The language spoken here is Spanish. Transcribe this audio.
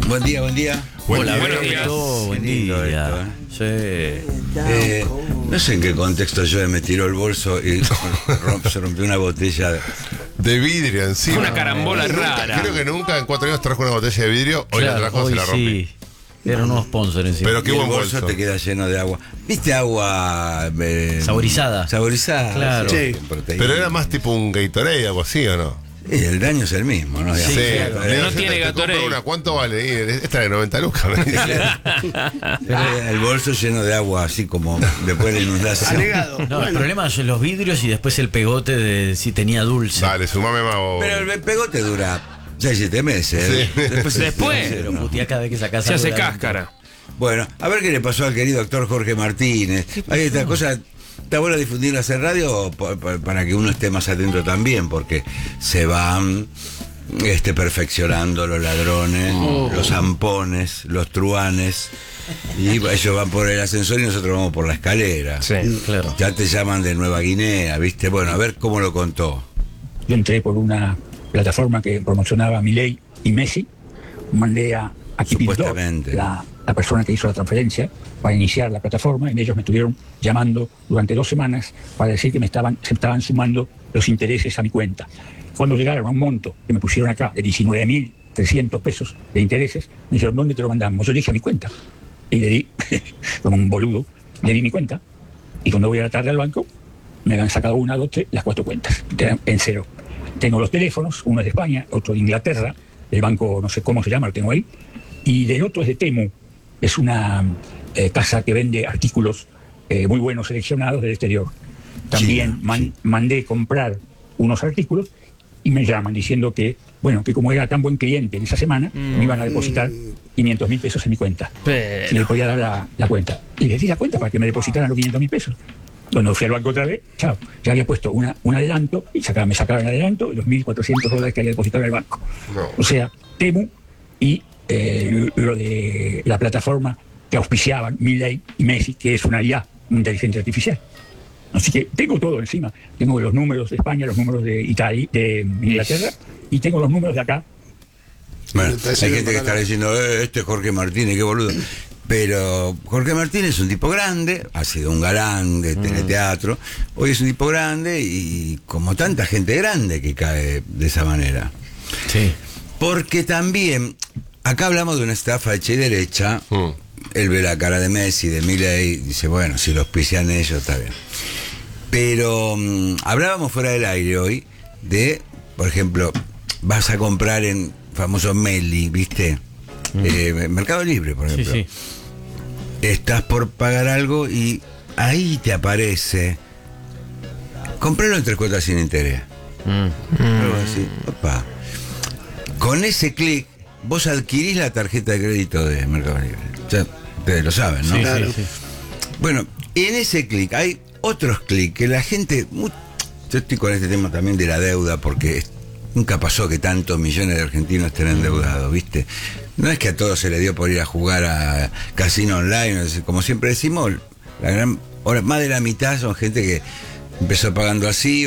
Buen día, buen día. Hola, buenos días. buen día. Sí. No sé en qué contexto yo me tiró el bolso y se rompió una botella. De vidrio encima. Fue una carambola rara. Creo que nunca en 4 años trajo una botella de vidrio. Hoy la trajo, hoy se la rompí. sí. Era un sponsor encima. Pero qué Y el buen bolso bolso. te queda lleno de agua. ¿Viste agua Saborizada. Saborizada. Claro. Sí, con proteína. Pero era más tipo un Gatorade, algo así, ¿o no? Y el daño es el mismo, ¿no? Sí, claro. No tiene te Gatorade. compro una. ¿Cuánto vale? Y esta de 90 lucas, me dice. Pero el bolso lleno de agua, así como después de la inundación. No, el problema son los vidrios y después el pegote de si tenía dulce. Dale, sumame más vos. Pero el pegote dura 6-7 meses. Sí. Después Pero putea cada vez que sacás se algo hace de adentro. cáscara. Bueno, a ver qué le pasó al querido actor Jorge Martínez. Hay estas cosas. Está bueno difundirlas en radio para que uno esté más atento también, porque se van perfeccionando los ladrones, los zampones, los truanes, y ellos van por el ascensor y nosotros vamos por la escalera. Sí. Claro. Ya te llaman de Nueva Guinea, ¿viste? Bueno, a ver cómo lo contó. Yo entré por una plataforma que promocionaba a Milei y Messi, mandé a Kipindor, Supuestamente. la persona que hizo la transferencia, para iniciar la plataforma, y ellos me estuvieron llamando durante 2 semanas para decir que se estaban sumando los intereses a mi cuenta. Cuando llegaron a un monto que me pusieron acá de 19.300 pesos de intereses, me dijeron, ¿dónde te lo mandamos? Yo dije a mi cuenta. Y le di, como un boludo, le di mi cuenta, y cuando voy a la tarde al banco, me han sacado 1, 2, 3, las 4 cuentas, en cero. Tengo los teléfonos, uno es de España, otro de Inglaterra, el banco no sé cómo se llama, lo tengo ahí, y del otro es de Temu, es una casa que vende artículos muy buenos seleccionados del exterior. También mandé comprar unos artículos y me llaman diciendo que, bueno, que como era tan buen cliente en esa semana, me iban a depositar 500.000 pesos en mi cuenta. Pero- Y le podía dar la cuenta. Y les di la cuenta para que me depositaran los 500.000 pesos. Cuando fui al banco otra vez, chao, ya había puesto un adelanto y me sacaban el adelanto y los $1.400 que había depositado en el banco. No. O sea, Temu y lo de la plataforma que auspiciaban Milei y Messi, que es una IA, una inteligencia artificial. Así que tengo todo encima. Tengo los números de España, los números de Italia, de Inglaterra, y tengo los números de acá. Bueno, hay gente que está diciendo, este es Jorge Martínez, qué boludo. Pero Jorge Martínez es un tipo grande, ha sido un galán de teleteatro, hoy es un tipo grande y como tanta gente grande que cae de esa manera. Sí. Porque también, acá hablamos de una estafa hecha y derecha, él ve la cara de Messi, de Milei, dice, bueno, si los auspician ellos, está bien. Pero hablábamos fuera del aire hoy de, por ejemplo, vas a comprar en famoso Meli, ¿viste? Mercado Libre, por ejemplo. Sí. Estás por pagar algo y ahí te aparece, comprarlo en 3 cuotas sin interés. Algo así. Opa. Con ese clic, vos adquirís la tarjeta de crédito de Mercado Libre. Ya ustedes lo saben, ¿no? Sí, Claro. sí. Bueno, en ese clic hay otros clics que la gente... Yo estoy con este tema también de la deuda porque nunca pasó que tantos millones de argentinos estén endeudados, ¿viste? No es que a todos se le dio por ir a jugar a casino online, como siempre decimos, más de la mitad son gente que empezó pagando así